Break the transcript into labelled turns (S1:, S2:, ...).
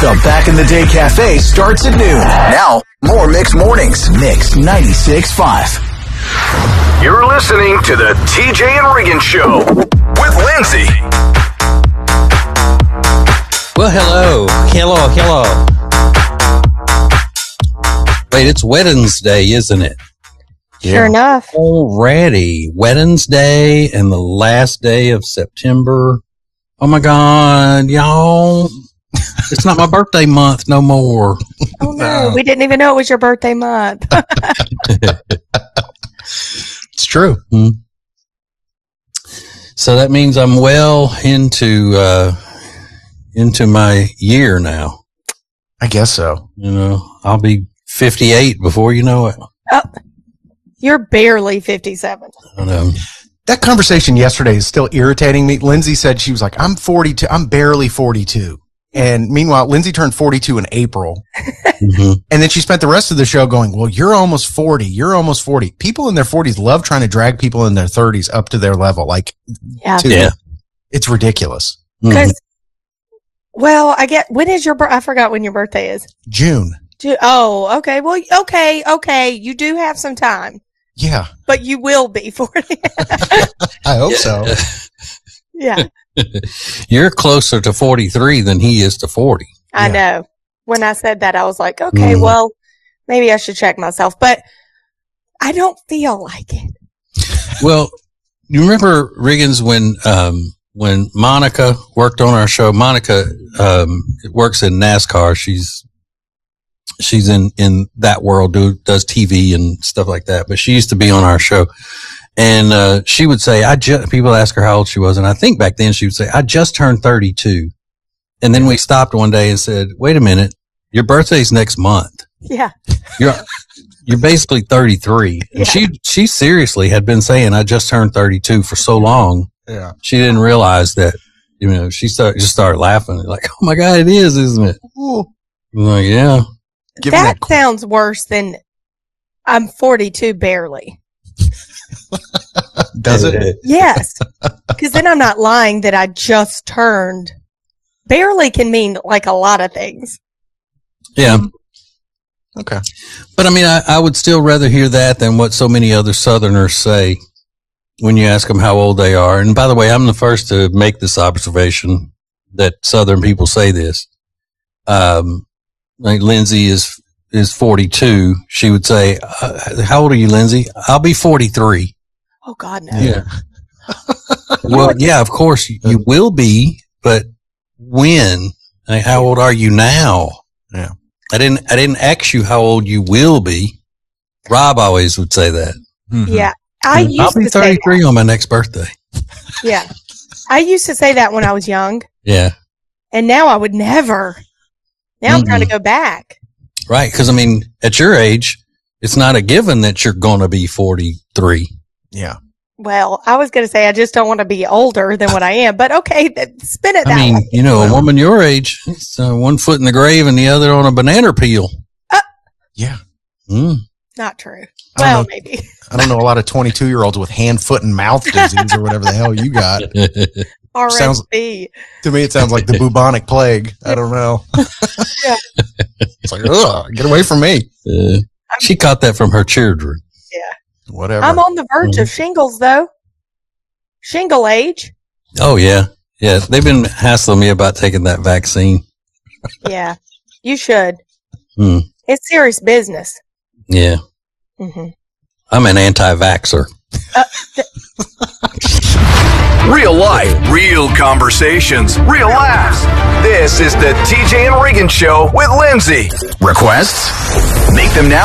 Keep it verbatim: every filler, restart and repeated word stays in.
S1: The Back in the Day Cafe starts at noon. Now, more Mix Mornings. Mix ninety-six point five.
S2: You're listening to the T J and Regan Show with Lindsay.
S3: Well, hello. Hello, hello. Wait, it's Wednesday, isn't it?
S4: Sure yeah. enough.
S3: Already. Wednesday and the last day of September. Oh, my God, y'all. It's not my birthday month no more.
S4: Oh, no. We didn't even know it was your birthday month.
S3: It's true. Mm-hmm. So that means I'm well into uh, into my year now.
S5: I guess so.
S3: You know, I'll be fifty-eight before you know it.
S4: Oh, you're barely fifty-seven.
S3: I know.
S5: That conversation yesterday is still irritating me. Lindsay said she was like, I'm forty-two. I'm barely forty-two. And meanwhile, Lindsay turned forty-two in April. Mm-hmm. And then she spent the rest of the show going, well, you're almost forty. You're almost forty. People in their forties love trying to drag people in their thirties up to their level. Like,
S4: yeah,
S5: to,
S3: yeah.
S5: It's ridiculous.
S4: Because, mm-hmm. well, I get, when is your, I forgot when your birthday is.
S5: June.
S4: June. Oh, okay. Well, okay. Okay. You do have some time.
S5: Yeah.
S4: But you will be forty.
S5: I hope so.
S4: Yeah.
S3: You're closer to forty-three than he is to forty.
S4: I yeah. know. When I said that, I was like, okay, mm. well, maybe I should check myself, but I don't feel like it.
S3: Well, you remember, Riggins, when, um, when Monica worked on our show, Monica, um, works in NASCAR. She's, she's in, in that world, do, does T V and stuff like that, but she used to be on our show. And, uh, she would say, I just, people ask her how old she was. And I think back then she would say, I just turned thirty-two. And then we stopped one day and said, wait a minute, your birthday's next month.
S4: Yeah.
S3: You're, you're basically thirty-three. And yeah. she, she seriously had been saying, I just turned thirty-two for so long.
S5: Yeah.
S3: She didn't realize that, you know, she started, just started laughing like, oh my God, it is, isn't it? Ooh. I'm like, yeah.
S4: That, that sounds worse than I'm forty-two barely.
S5: Does it?
S4: Yes. Because then I'm not lying that I just turned. Barely can mean like a lot of things.
S3: Yeah.
S5: Okay.
S3: But I mean, I, I would still rather hear that than what so many other Southerners say when you ask them how old they are. And by the way, I'm the first to make this observation that Southern people say this. Um, like Lindsay is, is forty-two. She would say, uh, how old are you, Lindsay? I'll be forty-three.
S4: Oh God, no.
S3: Yeah. Well, yeah, of course you, you will be, but when? Like, how old are you now?
S5: Yeah.
S3: I didn't, I didn't ask you how old you will be. Rob always would say that.
S4: Mm-hmm. Yeah. I used
S3: I'll be
S4: to
S3: thirty-three
S4: say that.
S3: on my next birthday.
S4: Yeah. I used to say that when I was young.
S3: Yeah.
S4: And now I would never. Now mm-hmm. I'm trying to go back.
S3: Right. Cause I mean, at your age, it's not a given that you're going to be forty-three.
S5: Yeah.
S4: Well, I was going to say I just don't want to be older than what I am, but okay, spin it that
S3: I mean,
S4: way.
S3: you know, a woman your age, it's uh, one foot in the grave and the other on a banana peel.
S4: Uh,
S5: yeah.
S3: Mm.
S4: Not true. Well,
S5: know,
S4: maybe.
S5: I don't know a lot of twenty-two year olds with hand, foot, and mouth disease or whatever the hell you got.
S4: R S V.
S5: Sounds, to me, it sounds like the bubonic plague. I don't know.
S4: Yeah.
S5: It's like, ugh, get away from me.
S3: Uh, she caught that from her children.
S4: Yeah.
S5: Whatever.
S4: I'm on the verge mm-hmm. of shingles, though. Shingle age.
S3: Oh, yeah. Yeah. They've been hassling me about taking that vaccine.
S4: Yeah. You should.
S3: Hmm.
S4: It's serious business.
S3: Yeah.
S4: Mm-hmm.
S3: I'm an anti-vaxxer.
S4: Uh, th-
S2: Real life, real conversations, real laughs. This is the T J and Regan Show with Lindsay. Requests? Make them now